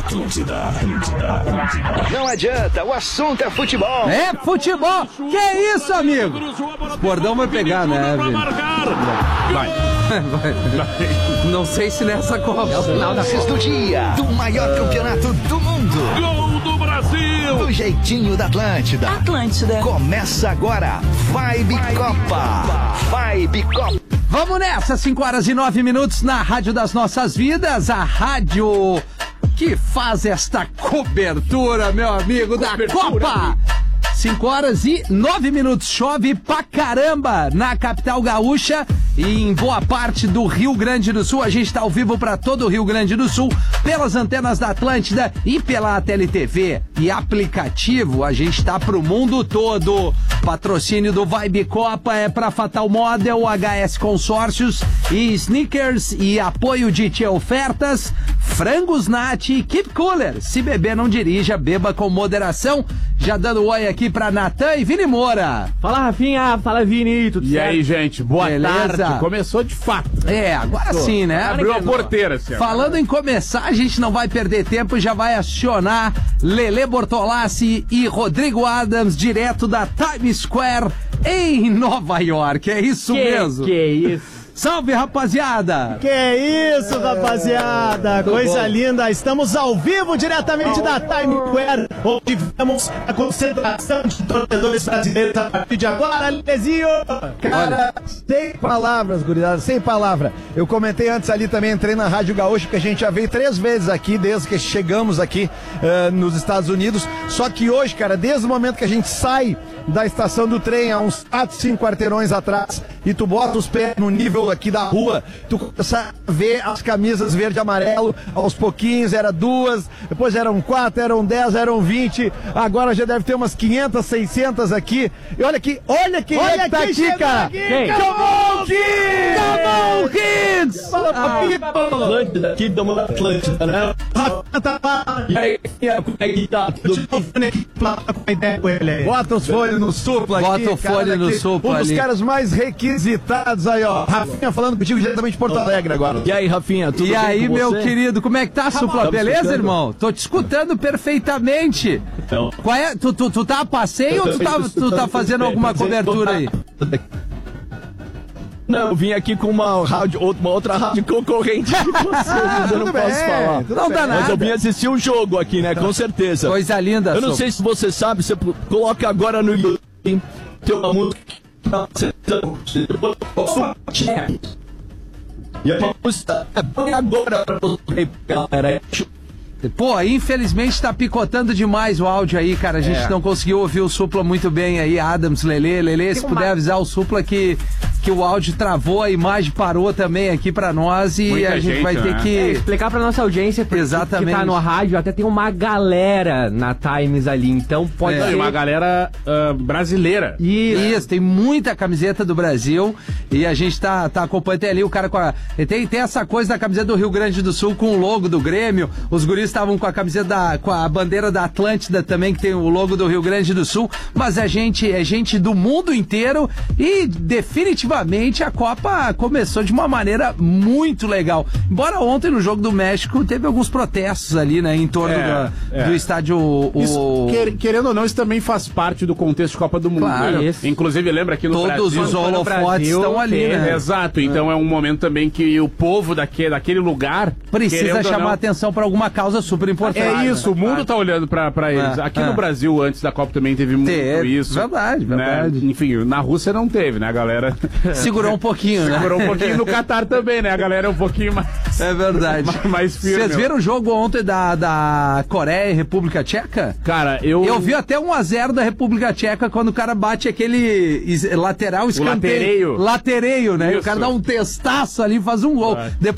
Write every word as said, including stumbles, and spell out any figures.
Atlântida, Atlântida, Atlântida. Não adianta, o assunto é futebol. É futebol. Que é isso, amigo? O Bordão vai pegar, né, velho? Vai. Vai. Não sei se nessa Copa. É o final da sexta do dia, do maior campeonato do mundo. Gol do Brasil. Do jeitinho da Atlântida. Atlântida. Começa agora. Vibe Copa. Vibe Copa. Vamos nessa, cinco horas e nove minutos na Rádio das Nossas Vidas, a rádio que faz esta cobertura, meu amigo, da Copa. cinco horas e nove minutos, chove pra caramba na capital gaúcha e em boa parte do Rio Grande do Sul. A gente tá ao vivo pra todo o Rio Grande do Sul, pelas antenas da Atlântida e pela Tele T V e aplicativo. A gente tá pro mundo todo. Patrocínio do Vibe Copa é pra Fatal Model, H S Consórcios e Sneakers e apoio de Tia Ofertas, Frangos Nat e Keep Cooler. Se beber, não dirija, beba com moderação. Já dando oi aqui pra Natan e Vini Moura. Fala, Rafinha. Fala, Vini. Tudo e certo? E aí, gente? Boa Beleza? tarde. Começou de fato. É, agora Pô, sim, né? Abriu a porteira, senhor. Falando em começar, a gente não vai perder tempo, já vai acionar Lelê Bortolassi e Rodrigo Adams, direto da Times Square, em Nova York. É isso que, mesmo? Que isso? Salve, rapaziada! Que isso, rapaziada! Muito Coisa bom. Linda! Estamos ao vivo diretamente da Times Square, onde vemos a concentração de torcedores brasileiros a partir de agora, Lezinho! Cara, sem palavras, gurizada, sem palavra. Eu comentei antes ali também, entrei na Rádio Gaúcha, que a gente já veio três vezes aqui, desde que chegamos aqui uh, nos Estados Unidos. Só que hoje, cara, desde o momento que a gente sai da estação do trem, há uns quatro, cinco quarteirões atrás, e tu bota os pés no nível aqui da rua, tu começa a ver as camisas verde e amarelo, aos pouquinhos, era duas, depois eram quatro, eram dez, eram vinte, agora já deve ter umas quinhentas, seiscentas aqui, e olha aqui, olha quem olha é que tá aqui, cara! Quem? Come on, Kids! Come on, Kids! Atlântida, aqui do Atlântida, né? E aí, como é que tá? Bota os folhas no supla aqui. Bota o folha no supla ali. Um dos ali. caras mais requisitados aí, ó. Rafinha falando contigo diretamente de Porto Alegre agora. E aí, Rafinha, tudo e bem aí, com meu você? querido, como é que tá, supla? Estamos Beleza, escutando. irmão? Tô te escutando perfeitamente. Então. Qual é? Tu, tu, tu tá a passeio ou tu tá, tu tá fazendo alguma cobertura aí? Não, eu vim aqui com uma rádio, uma outra rádio concorrente de vocês, eu não Tudo posso bem, falar. tudo Não dá bem. Mas eu nada. vim assistir o jogo aqui, né? Com certeza. Coisa linda, Eu não supla. sei se você sabe, você coloca agora no YouTube, tem uma música. E a música é bem agora pra você, galera. Pô, infelizmente tá picotando demais o áudio aí, cara. A gente É. não conseguiu ouvir o Supla muito bem aí. Adams, Lelê, Lelê, se puder avisar o Supla que, que o áudio travou, a imagem parou também aqui pra nós e Muita a gente gente, vai ter né? que... É, explicar pra nossa audiência, porque Exatamente. que tá no rádio, até tem uma galera na Times ali, então pode É. ser... E uma galera ah, brasileira. Isso. Isso, tem muita camiseta do Brasil e a gente tá, tá acompanhando. Tem ali o cara com a... Tem, tem essa coisa da camiseta do Rio Grande do Sul com o logo do Grêmio. Os guris estavam com a camiseta da... com a bandeira da Atlântida também, que tem o logo do Rio Grande do Sul. Mas é gente, é gente do mundo inteiro e definitivamente a Copa começou de uma maneira muito legal. Embora ontem no jogo do México teve alguns protestos ali, né, em torno É, da- é. do estádio... O... Isso, quer- querendo ou não, isso também faz parte do contexto de Copa do Mundo. Claro. Né? Isso. Inclusive, lembra aqui no Todos Brasil... os Quando foi no holofotes Brasil, estão ali, teve- né? Exato, então é um momento também que o povo daquele, daquele lugar... Precisa querendo ou chamar não, atenção para alguma causa super importante. É isso, né? o mundo tá olhando pra, pra eles. É, Aqui é. no Brasil, antes da Copa, também teve muito Teve, isso. verdade, né? verdade. Enfim, na Rússia não teve, né, a galera? Segurou um pouquinho, né? Segurou um pouquinho. No Catar também, né? A galera é um pouquinho mais... É verdade. mais- mais firme. Vocês viram o jogo ontem da, da Coreia e República Tcheca? Cara, eu... Eu vi até um a zero da República Tcheca quando o cara bate aquele is- lateral escanteio. latereio. Latereio, né? E o Isso. cara dá um testaço ali e faz um gol. Vai. Depois